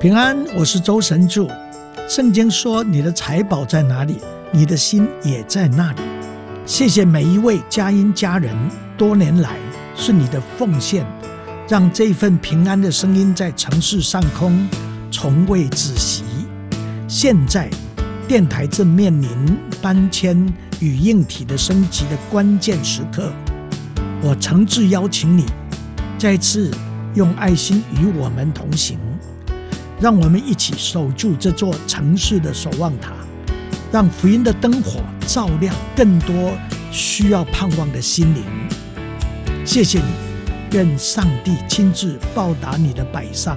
平安，我是周神助。圣经说，你的财宝在哪里，你的心也在那里。谢谢每一位佳音家人，多年来是你的奉献，让这份平安的声音在城市上空从未止息。现在电台正面临搬迁与硬体的升级的关键时刻，我诚挚邀请你再次用爱心与我们同行，让我们一起守住这座城市的守望塔，让福音的灯火照亮更多需要盼望的心灵。谢谢你，愿上帝亲自报答你的摆上。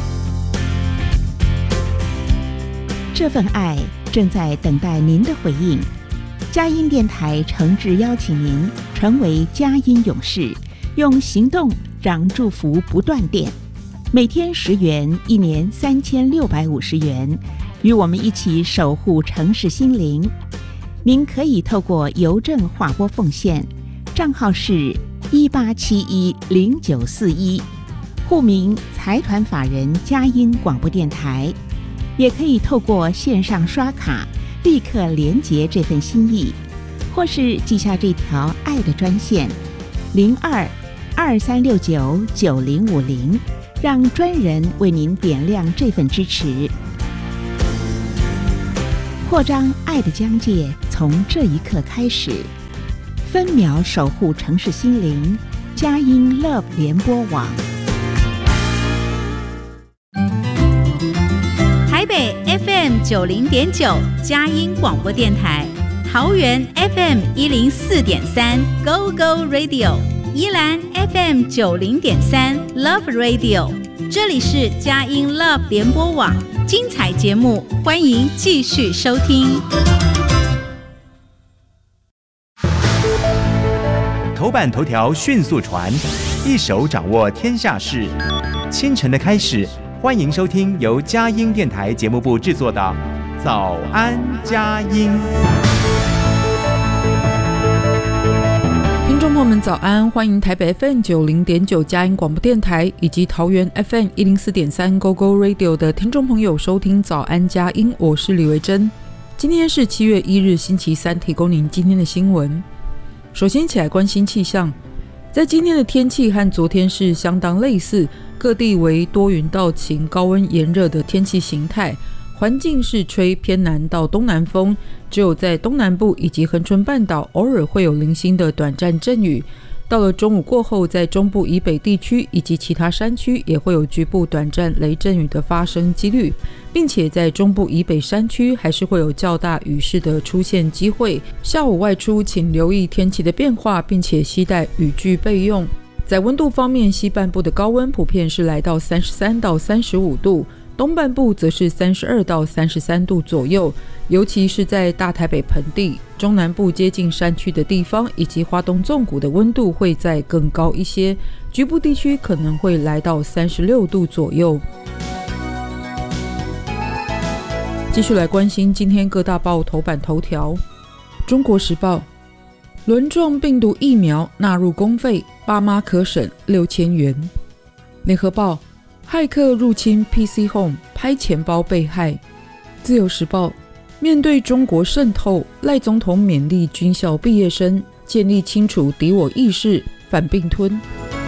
这份爱正在等待您的回应。佳音电台诚挚邀请您成为佳音勇士，用行动让祝福不断电。每天10元，一年3650元，与我们一起守护城市心灵。您可以透过邮政划拨奉献，账号是18710941，户名财团法人佳音广播电台。也可以透过线上刷卡立刻连结这份心意，或是记下这条爱的专线0223699050，让专人为您点亮这份支持。扩张爱的疆界从这一刻开始，分秒守护城市心灵，佳音 Love 联播网。 台北 FM 90.9佳音广播电台，桃园 FM 104.3 Go Go Radio， 宜兰 FM 90.3 Love Radio。 这里是佳音 Love 联播网，精彩节目欢迎继续收听。 头版头条迅速传，一手掌握天下事。清晨的开始，欢迎收听由佳音电台节目部制作的《早安佳音》。 听众朋友们早安，欢迎台北 FM 90.9佳音广播电台以及桃园 FM 104.3 Go Go Radio 的听众朋友收听早安佳音，我是李维珍。今天是7月1日星期三，提供您今天的新闻。首先一起来关心气象，在今天的天气和昨天是相当类似，各地为多云到晴、高温炎热的天气形态，环境是吹偏南到东南风，只有在东南部以及恒春半岛偶尔会有零星的短暂阵雨。到了中午过后，在中部以北地区以及其他山区也会有局部短暂雷阵雨的发生几率，并且在中部以北山区还是会有较大雨势的出现机会。下午外出请留意天气的变化，并且携带雨具备用。在温度方面，西半部的高温普遍是来到33到35度，东半部则是32到33度左右，尤其是在大台北盆地、中南部接近山区的地方以及花东纵谷的温度会再更高一些，局部地区可能会来到36度左右。继续来关心今天各大报头版头条。中国时报，轮状病毒疫苗纳入公费，爸妈可省6000元。联合报，骇客入侵 PC Home 拍钱包被害。自由时报，面对中国渗透，赖总统勉励军校毕业生建立清楚敌我意识，反并吞。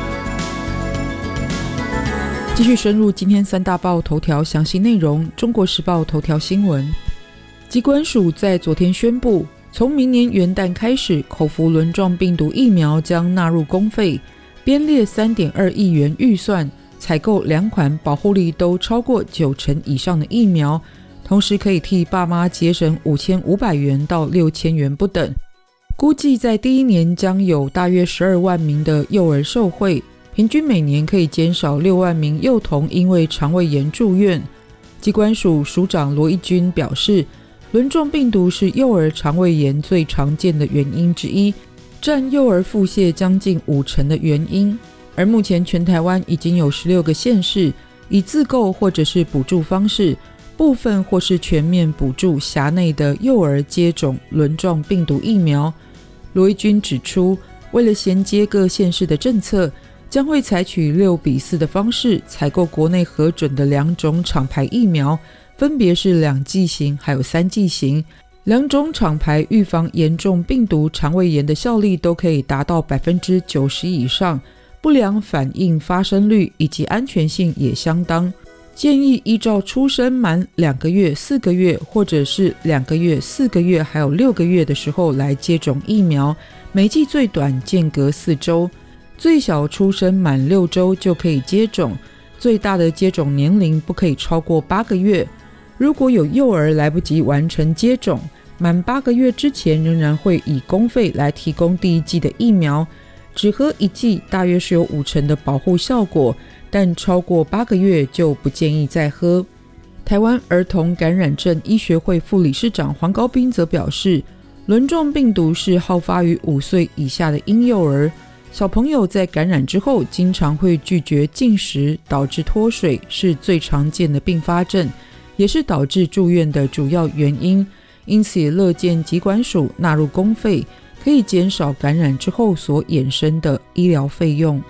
继续深入今天三大报头条详细内容。中国时报头条新闻，疾管署在昨天宣布，从明年元旦开始，口服轮状病毒疫苗将纳入公费，编列 3.2 亿元预算，采购2款保护力都超过90%以上的疫苗，同时可以替爸妈节省5500元到6000元不等。估计在第一年将有大约12万名的幼儿受惠，平均每年可以减少6万名幼童因为肠胃炎住院。疾管署署长罗一军表示，轮状病毒是幼儿肠胃炎最常见的原因之一，占幼儿腹泻将近50%的原因。而目前全台湾已经有16个县市以自购或者是补助方式，部分或是全面补助辖内的幼儿接种轮状病毒疫苗。罗一军指出，为了衔接各县市的政策， 将会采取6:4的方式采购国内核准的2种厂牌疫苗，分别是2剂型还有3剂型。2种厂牌预防严重病毒肠胃炎的效力都可以达到 90% 以上，不良反应发生率以及安全性也相当。建议依照出生满2个月、4个月，或者是2个月、4个月还有6个月的时候来接种疫苗，每剂最短间隔4周，最小出生满6周就可以接种，最大的接种年龄不可以超过8个月。如果有幼儿来不及完成接种，满8个月之前仍然会以公费来提供第1剂的疫苗，只喝1剂大约是有50%的保护效果，但超过8个月就不建议再喝。台湾儿童感染症医学会副理事长黄高斌则表示，轮状病毒是好发于5岁以下的婴幼儿，小朋友在感染之后经常会拒绝进食，导致脱水，是最常见的并发症，也是导致住院的主要原因，因此也乐见疾管署纳入公费，可以减少感染之后所衍生的医疗费用。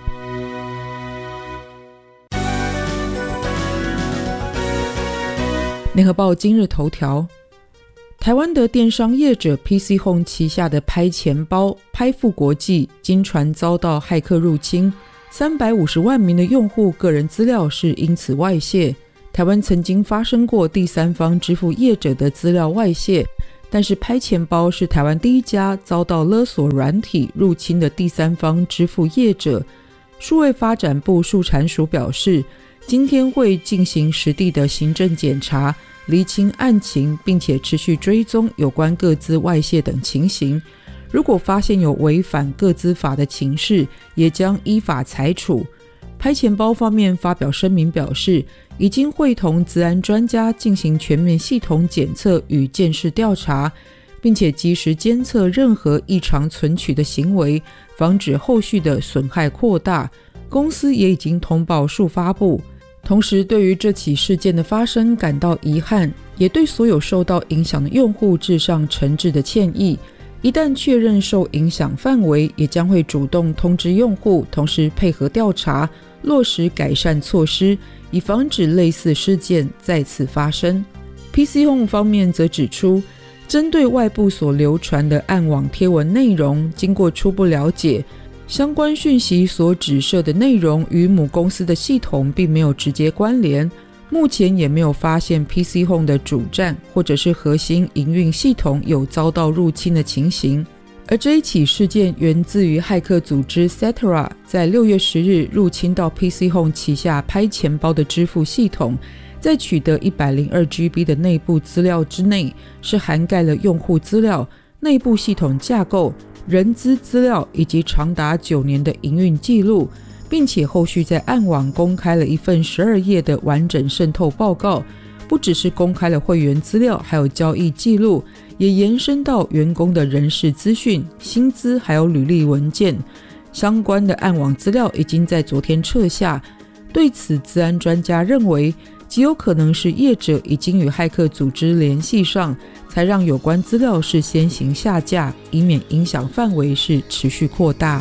联合报今日头条，台湾的电商业者 PC Home 旗下的拍钱包拍付国际经传遭到骇客入侵，350万名的用户个人资料是因此外泄。台湾曾经发生过第三方支付业者的资料外泄，但是拍钱包是台湾第一家遭到勒索软体入侵的第三方支付业者。数位发展部数产署表示，今天会进行实地的行政检查，厘清案情，并且持续追踪有关个资外泄等情形。如果发现有违反个资法的情事，也将依法裁处。拍钱包方面发表声明表示，已经会同资安专家进行全面系统检测与鉴识调查，并且及时监测任何异常存取的行为，防止后续的损害扩大。公司也已经通报数发部。同时对于这起事件的发生感到遗憾，也对所有受到影响的用户致上诚挚的歉意。一旦确认受影响范围，也将会主动通知用户，同时配合调查，落实改善措施，以防止类似事件再次发生。 PC Home 方面则指出，针对外部所流传的暗网贴文内容，经过初步了解，相关讯息所指涉的内容与母公司的系统并没有直接关联，目前也没有发现 PC Home 的主站或者是核心营运系统有遭到入侵的情形。而这一起事件源自于骇客组织 Cetera 在6月10日入侵到 PC Home 旗下拍钱包的支付系统，在取得 102GB 的内部资料之内，是涵盖了用户资料、内部系统架构、人资资料以及长达9年的营运记录，并且后续在暗网公开了一份12页的完整渗透报告，不只是公开了会员资料还有交易记录，也延伸到员工的人事资讯、薪资还有履历文件。相关的暗网资料已经在昨天撤下。对此，资安专家认为，极有可能是业者已经与骇客组织联系上，才让有关资料是先行下架，以免影响范围是持续扩大。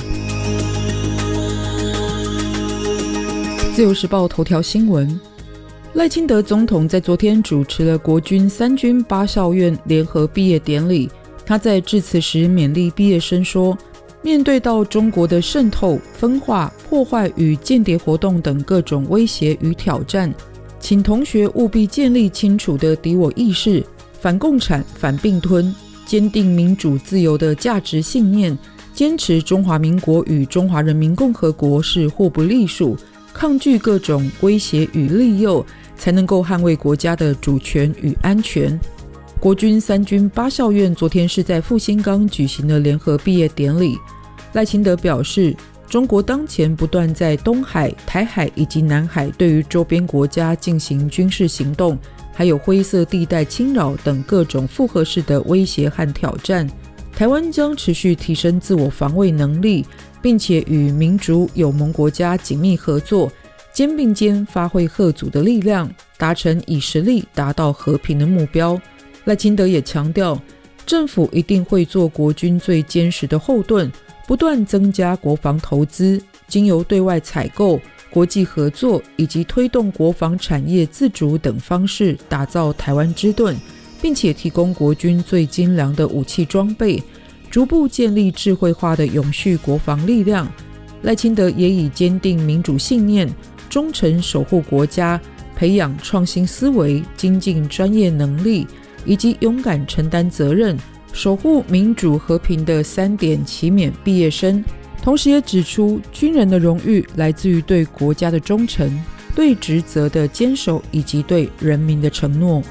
自由时报头条新闻，赖清德总统在昨天主持了国军3军8校院联合毕业典礼。他在致辞时勉励毕业生说，面对到中国的渗透、分化、破坏与间谍活动等各种威胁与挑战，请同学务必建立清楚的敌我意识，反共产、反并吞，坚定民主自由的价值信念，坚持中华民国与中华人民共和国是互不隶属，抗拒各种威胁与利诱，才能够捍卫国家的主权与安全。国军3军8校院昨天是在复兴岗举行了联合毕业典礼。赖清德表示，中国当前不断在东海、台海以及南海对于周边国家进行军事行动，还有灰色地带侵扰等各种复合式的威胁和挑战。台湾将持续提升自我防卫能力，并且与民主友盟国家紧密合作，肩并肩发挥嚇阻的力量，达成以实力达到和平的目标。赖清德也强调，政府一定会做国军最坚实的后盾，不断增加国防投资， 经由对外采购、国际合作以及推动国防产业自主等方式打造台湾之盾，并且提供国军最精良的武器装备，逐步建立智慧化的永续国防力量。赖清德也以坚定民主信念、忠诚守护国家、培养创新思维、精进专业能力以及勇敢承担责任、守护民主和平的3点期勉毕业生。同时也指出，军人的荣誉来自于对国家的忠诚、对职责的坚守以及对人民的承诺。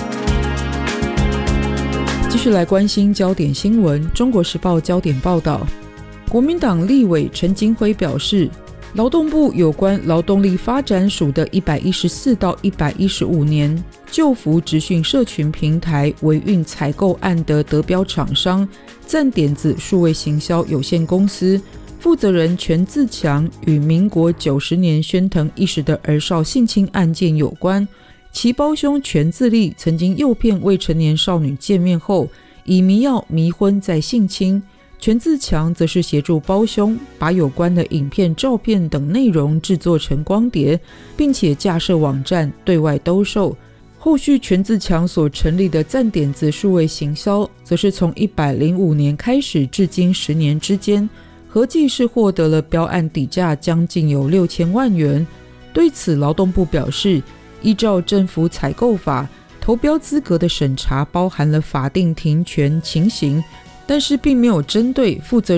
继续来关心焦点新闻。中国时报焦点报道，国民党立委陈金辉表示，劳动部有关劳动力发展署的114到115年就服职训社群平台维运采购案的得标厂商赞点子数位行销有限公司负责人全自强与民国90年宣腾一时的儿少性侵案件有关，其胞兄全自立曾经诱骗未成年少女见面后，以迷药迷昏再性侵。全自强则是协助胞兄把有关的影片、照片等内容制作成光碟，并且架设网站对外兜售。后续全自强所成立的赞点子数位行销，则是从105年开始至今10年之间，合计是获得了标案底价将近有6000万元。对此，劳动部表示，依照政府采购法，投标资格的审查包含了法定停权情形，但是并没有针对负责